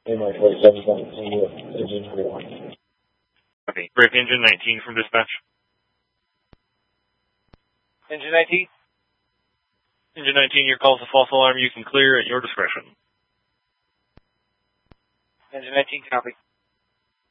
Airline Flight 719, engine 1. Okay, break engine 19 from dispatch. Engine 19? Engine 19, your call's a false alarm. You can clear at your discretion. Engine 19, copy.